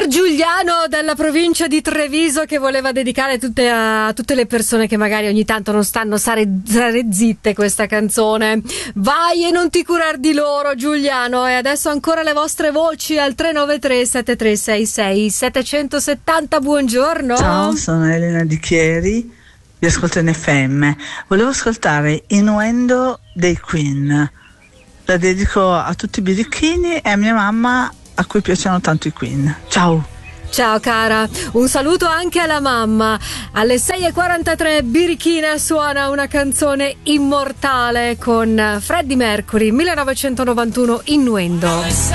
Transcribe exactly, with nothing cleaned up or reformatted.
Per Giuliano dalla provincia di Treviso, che voleva dedicare tutte a tutte le persone che magari ogni tanto non stanno stare, stare zitte questa canzone. Vai e non ti curar di loro, Giuliano. E adesso ancora le vostre voci al tre nove tre sette tre sei sei sette sette zero. Buongiorno. Ciao, sono Elena Di Chieri, vi ascolto in F M. Volevo ascoltare Innuendo dei Queen. La dedico a tutti i birichini e a mia mamma, a cui piacciono tanto i Queen. Ciao. Ciao cara, un saluto anche alla mamma. Alle sei e quarantatré Birichina suona una canzone immortale con Freddie Mercury, millenovecentonovantuno, Innuendo.